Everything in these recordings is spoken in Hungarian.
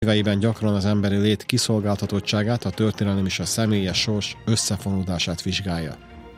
Éveiben gyakran az emberi lét kiszolgáltatottságát, a történelem és a személyes sors összefonódását vizsgálja.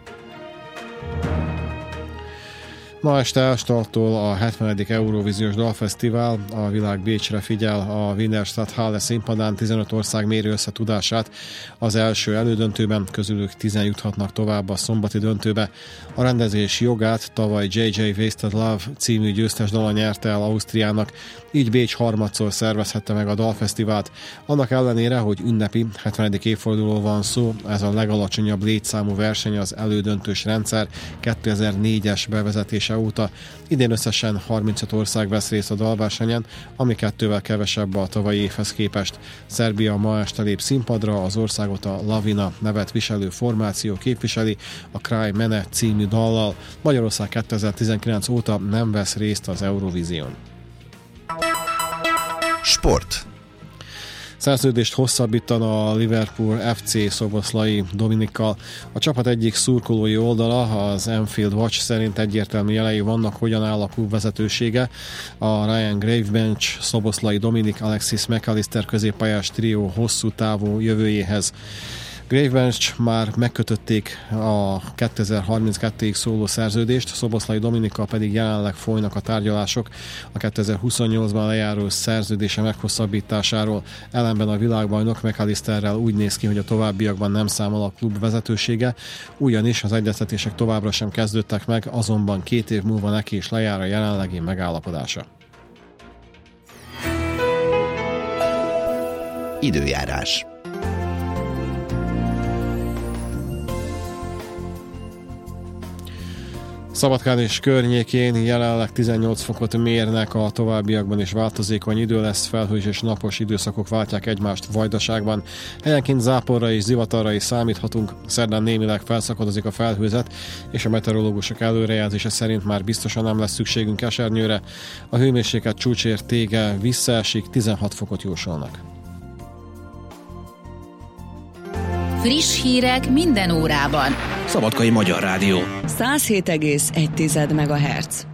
Ma este starttól a 70. Eurovíziós Dalfesztivál, a világ Bécsre figyel, a Wiener Stadthalle színpadán 15 ország méri összetudását. Az első elődöntőben közülük 10 juthatnak tovább a szombati döntőbe. A rendezés jogát tavaly JJ Wasted Love című győztes dala nyerte el Ausztriának, így Bécs harmadszor szervezhette meg a Dalfesztivált. Annak ellenére, hogy ünnepi 70. évfordulóról van szó, ez a legalacsonyabb létszámú verseny az elődöntős rendszer 2004-es bevezetése óta. Idén összesen 35 ország vesz részt a dalversenyen, ami 2-vel kevesebb a tavalyi évhez képest. Szerbia ma este lép színpadra, az országot a Lavina nevet viselő formáció képviseli a Kraj Mene című dallal. Magyarország 2019 óta nem vesz részt az Eurovízión. Sport. Szerződést hosszabbítana a Liverpool FC Szoboszlai Dominikkal. A csapat egyik szurkolói oldala, az Anfield Watch szerint egyértelmű jelei vannak, hogyan áll a klub vezetősége. A Ryan Gravenberch, Szoboszlai Dominik, Alexis McAllister középpályás trió hosszú távú jövőjéhez. Gravenberch már megkötötték a 2032-ig szóló szerződést, Szoboszlai Dominikkal pedig jelenleg folynak a tárgyalások a 2028-ban lejáró szerződése meghosszabbításáról. Ellenben a világbajnok McAllisterrel úgy néz ki, hogy a továbbiakban nem számol a klub vezetősége, ugyanis az egyeztetések továbbra sem kezdődtek meg, azonban 2 év múlva neki is lejár a jelenlegi megállapodása. Időjárás. Szabadkán és környékén jelenleg 18 fokot mérnek, a továbbiakban is változékony idő lesz, felhős és napos időszakok váltják egymást Vajdaságban. Helyenként záporra és zivatarra is számíthatunk, szerdán némileg felszakadozik a felhőzet, és a meteorológusok előrejelzése szerint már biztosan nem lesz szükségünk esernyőre. A hőmérséklet csúcsértéke visszaesik, 16 fokot jósolnak. Friss hírek minden órában. Szabadkai Magyar Rádió. 107,1 MHz.